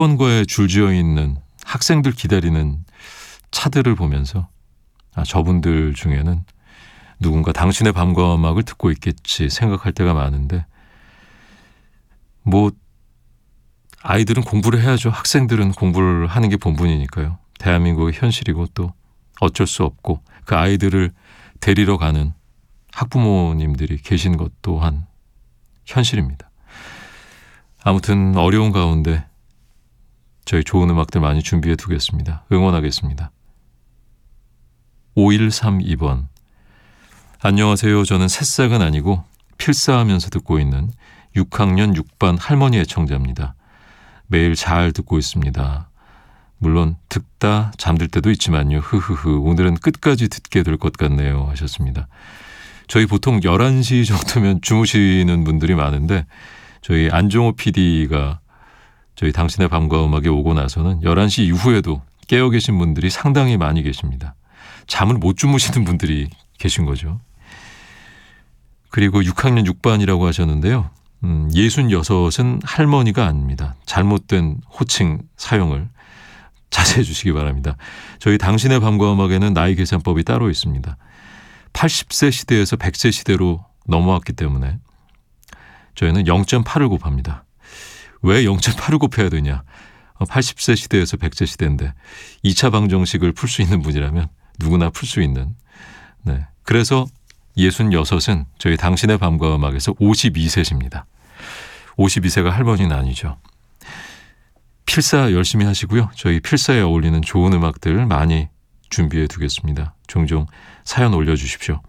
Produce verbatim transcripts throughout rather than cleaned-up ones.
학원과에 줄지어 있는 학생들 기다리는 차들을 보면서 아, 저분들 중에는 누군가 당신의 밤과 음악을 듣고 있겠지 생각할 때가 많은데, 뭐 아이들은 공부를 해야죠. 학생들은 공부를 하는 게 본분이니까요. 대한민국의 현실이고 또 어쩔 수 없고, 그 아이들을 데리러 가는 학부모님들이 계신 것 또한 현실입니다. 아무튼 어려운 가운데 저희 좋은 음악들 많이 준비해 두겠습니다. 응원하겠습니다. 오일삼이 번. 안녕하세요. 저는 새싹은 아니고 필사하면서 듣고 있는 육 학년 육 반 할머니 애청자입니다. 매일 잘 듣고 있습니다. 물론 듣다 잠들 때도 있지만요. 흐흐흐. 오늘은 끝까지 듣게 될 것 같네요. 하셨습니다. 저희 보통 열한 시 정도면 주무시는 분들이 많은데, 저희 안종호 피디가 저희 당신의 밤과 음악에 오고 나서는 열한 시 이후에도 깨어 계신 분들이 상당히 많이 계십니다. 잠을 못 주무시는 분들이 계신 거죠. 그리고 육 학년 육 반이라고 하셨는데요. 음, 예순여섯은 할머니가 아닙니다. 잘못된 호칭 사용을 자제해 주시기 바랍니다. 저희 당신의 밤과 음악에는 나이 계산법이 따로 있습니다. 팔십 세 시대에서 백 세 시대로 넘어왔기 때문에 저희는 영 점 팔을 곱합니다. 왜 영 점 팔을 곱해야 되냐? 팔십 세 시대에서 백 세 시대인데 이 차 방정식을 풀 수 있는 분이라면 누구나 풀 수 있는. 네. 그래서 예순여섯은 저희 당신의 밤과 음악에서 오십이 세십니다. 오십이 세가 할머니는 아니죠. 필사 열심히 하시고요. 저희 필사에 어울리는 좋은 음악들 많이 준비해 두겠습니다. 종종 사연 올려주십시오.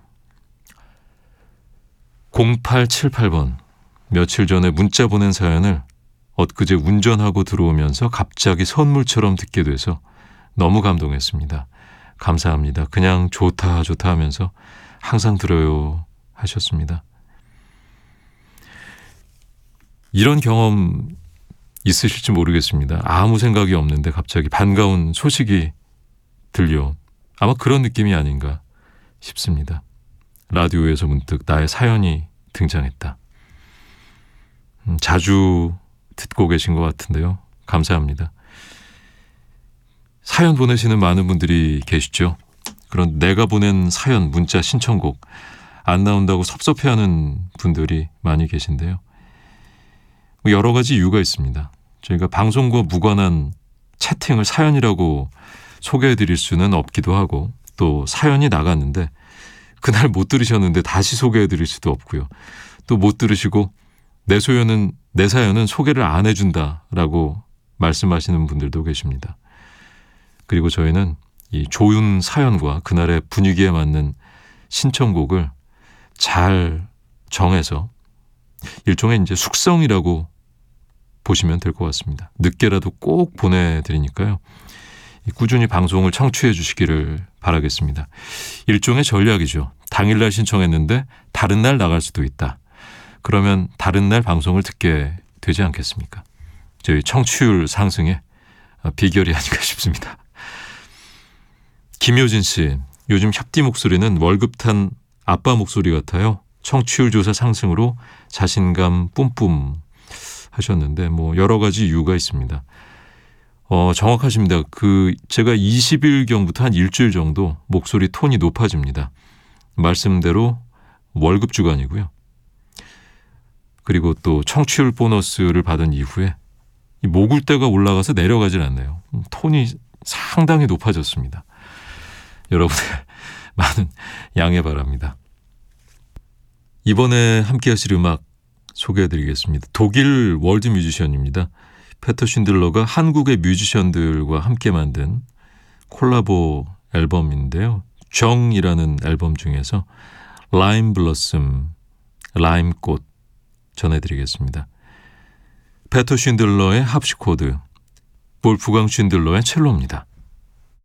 공팔칠팔 번. 며칠 전에 문자 보낸 사연을 엊그제 운전하고 들어오면서 갑자기 선물처럼 듣게 돼서 너무 감동했습니다. 감사합니다. 그냥 좋다 좋다 하면서 항상 들어요 하셨습니다. 이런 경험 있으실지 모르겠습니다. 아무 생각이 없는데 갑자기 반가운 소식이 들려. 아마 그런 느낌이 아닌가 싶습니다. 라디오에서 문득 나의 사연이 등장했다. 음, 자주 듣고 계신 것 같은데요. 감사합니다. 사연 보내시는 많은 분들이 계시죠. 그런 내가 보낸 사연, 문자, 신청곡 안 나온다고 섭섭해하는 분들이 많이 계신데요. 여러 가지 이유가 있습니다. 저희가 방송과 무관한 채팅을 사연이라고 소개해드릴 수는 없기도 하고, 또 사연이 나갔는데 그날 못 들으셨는데 다시 소개해드릴 수도 없고요. 또 못 들으시고 내 소연은 내 사연은 소개를 안 해준다라고 말씀하시는 분들도 계십니다. 그리고 저희는 이 좋은 사연과 그날의 분위기에 맞는 신청곡을 잘 정해서 일종의 이제 숙성이라고 보시면 될 것 같습니다. 늦게라도 꼭 보내드리니까요. 꾸준히 방송을 청취해 주시기를 바라겠습니다. 일종의 전략이죠. 당일날 신청했는데 다른 날 나갈 수도 있다. 그러면 다른 날 방송을 듣게 되지 않겠습니까? 저희 청취율 상승의 비결이 아닌가 싶습니다. 김효진 씨, 요즘 협디 목소리는 월급 탄 아빠 목소리 같아요. 청취율 조사 상승으로 자신감 뿜뿜 하셨는데 뭐 여러 가지 이유가 있습니다. 어, 정확하십니다. 그 제가 이십 일경부터 한 일주일 정도 목소리 톤이 높아집니다. 말씀대로 월급 주간이고요. 그리고 또 청취율 보너스를 받은 이후에 이 모굴대가 올라가서 내려가질 않네요. 톤이 상당히 높아졌습니다. 여러분의 많은 양해 바랍니다. 이번에 함께 하실 음악 소개해드리겠습니다. 독일 월드 뮤지션입니다. 페터 쉰들러가 한국의 뮤지션들과 함께 만든 콜라보 앨범인데요. 정이라는 앨범 중에서 라임 블러썸, 라임꽃 전해드리겠습니다. 페터 쉰들러의 합시코드, 볼프강 쉰들러의 첼로입니다.